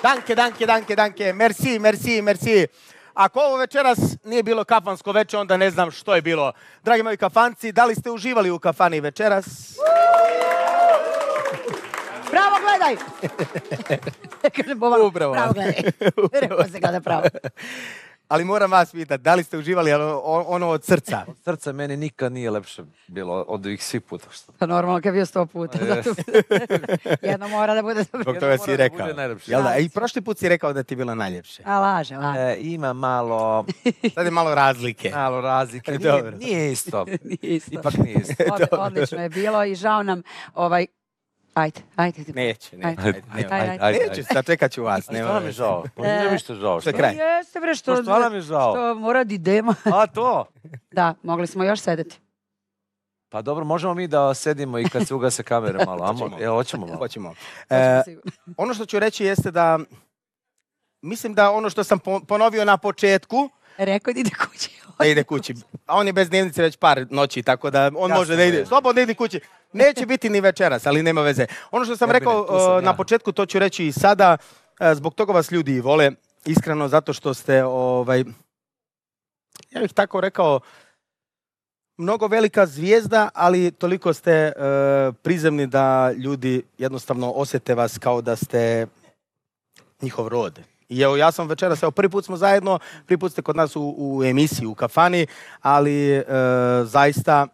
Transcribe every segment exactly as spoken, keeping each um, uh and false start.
Danke, danke, danke, danke. Merci, merci, merci. Ako ovo večeras nije bilo kafansko veče, onda ne znam što je bilo. Dragi moji kafanci, da li ste uživali u kafani večeras? Bravo, gledaj! Kaže Boban, Upravo. bravo, gledaj. Rekao se gleda pravo. Ali moram vas pitati, da li ste uživali ono od srca? Od srca meni nikad nije lepše bilo od ovih svih puta. Što... Pa normalno, kad je bio sto puta. Zato... Jedno mora da bude dobro. Zbog toga si rekao. Jel da? I prošli put si rekao da ti je bilo najljepše. A laže, laže. E, ima malo... Sad je malo razlike. Malo razlike. Nije, nije isto. Nije isto. Ipak nije isto. Od, odlično je bilo i žao nam ovaj... Ajde, ajde. Neće, neće. Ajde, Ajde, ajde, ajde. Neće, sačekat ću vas. Stvarno mi je žao. Pa nije mi što žao. Što je kraj? Jeste bre, što, Pa stvarno mi je žao. što mora da idemo. A to? Da, mogli smo još sedeti. Pa dobro, možemo mi da sedimo i kad se ugase kamere malo. Amo, evo, hoćemo malo. Hoćemo. E, ono što ću reći jeste da, mislim da ono što sam ponovio na početku, rekao da ide kući. Da ide kući. A on je bez dnevnice već par noći, tako da on Jasno, može da ide. Slobodno ide kući. Neće biti ni večeras, ali nema veze. Ono što sam ne rekao bine, sam, na ja. početku, to ću reći i sada. Zbog toga vas ljudi vole. Iskreno, zato što ste, ovaj, ja bih tako rekao, mnogo velika zvijezda, ali toliko ste uh, prizemni da ljudi jednostavno osjete vas kao da ste njihov rod. I evo, ja sam večeras, evo, prvi put smo zajedno, prvi put ste kod nas u, u emisiji, u kafani, ali e, zaista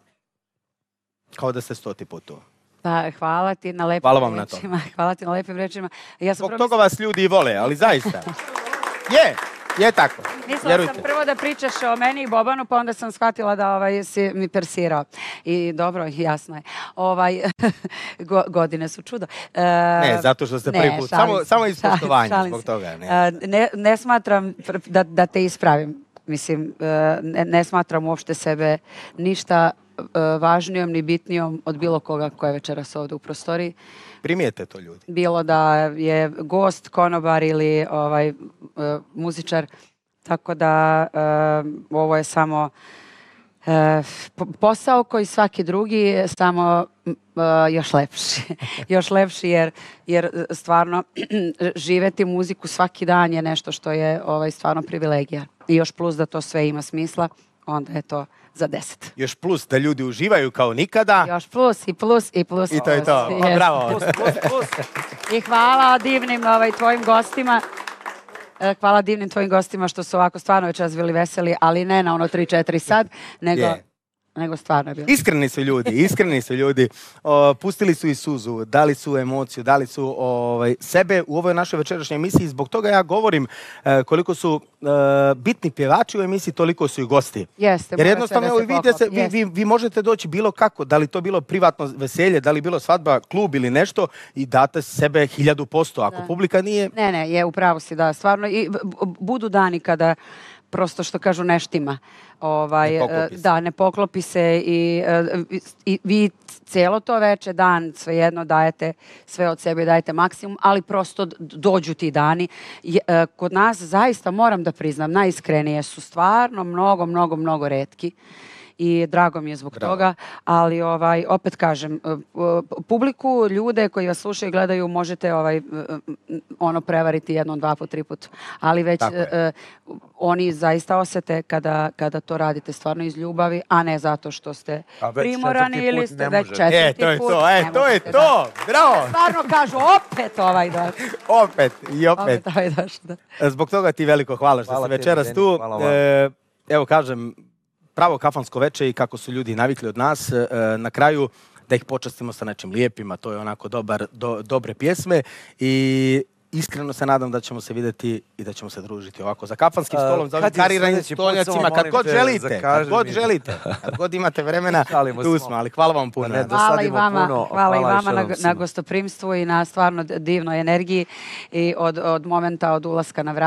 kao da ste stoti put tu. Pa, hvala ti na lepim hvala vam rečima. Na to. Hvala ti na lepim rečima. Ja sam Zbog prvo toga misla... vas ljudi i vole, ali zaista. Je, je tako. Mislila Vjerujte. sam prvo da pričaš o meni i Bobanu, pa onda sam shvatila da ovaj, si mi persirao. I dobro, jasno je. Ovaj, go, godine su čudo. E, ne, zato što ste prvi put. Samo, samo iz poštovanja zbog toga. Ne, e, ne, ne smatram da, da te ispravim. Mislim, ne, ne smatram uopšte sebe ništa važnijom ni bitnijom od bilo koga koja je večeras ovdje u prostoriji. Primijete to ljudi. Bilo da je gost, konobar ili ovaj, uh, muzičar. Tako da uh, ovo je samo uh, posao koji svaki drugi, samo uh, još lepši. još lepši jer, jer stvarno živeti muziku svaki dan je nešto što je ovaj, stvarno privilegija. I još plus da to sve ima smisla, onda je to za deset. Još plus da ljudi uživaju kao nikada. Još plus i plus i plus. I to je to. O, bravo. Plus, plus, plus. I hvala divnim ovaj, tvojim gostima. Hvala divnim tvojim gostima što su ovako stvarno večeras bili veseli, ali ne na ono tri četiri sad, nego... Yeah. nego stvarno je bilo. Iskreni su ljudi, iskreni su ljudi. O, pustili su i suzu, dali su emociju, dali su ovaj, sebe u ovoj našoj večerašnjoj emisiji. Zbog toga ja govorim e, koliko su e, bitni pjevači u emisiji, toliko su i gosti. Jeste, jer jednostavno, se vidite se, vi, vi, vi možete doći bilo kako, da li to bilo privatno veselje, da li bilo svadba, klub ili nešto i date sebe hiljadu posto. Ako da. publika nije... Ne, ne, je upravo si, da, stvarno. I budu dani kada prosto što kažu neštima. Ovaj, ne poklopi se. Da, ne poklopi se i, i vi cijelo to veče, dan, svejedno dajete sve od sebe, dajete maksimum, ali prosto dođu ti dani. Kod nas zaista, moram da priznam, najiskrenije su stvarno mnogo, mnogo, mnogo retki. I drago mi je zbog Bravo. toga, ali ovaj opet kažem, publiku, ljude koji vas slušaju i gledaju, možete ovaj ono prevariti jednom, dva put, tri put, ali već uh, oni zaista osete kada, kada to radite stvarno iz ljubavi, a ne zato što ste primorani ili ste već četvrti e, to je put. To, e, to je to, bravo! Stvarno kažu, opet ovaj došao. opet i opet. Opet ovaj došao, da. Zbog toga ti veliko hvala što si večeras tu. E, evo kažem, pravo kafansko veče i kako su ljudi navikli od nas, e, na kraju da ih počastimo sa nečim lijepima, to je onako dobar, do, dobre pjesme i iskreno se nadam da ćemo se vidjeti i da ćemo se družiti ovako za kafanskim stolom, za ovim kariranim stolnjacima, kad god želite, kad god želite, kad god imate vremena, tu smo, ali hvala vam puno. Hvala i vama, puno, hvala i vama na, na gostoprimstvu i na stvarno divnoj energiji i od, od momenta od ulaska na vrata.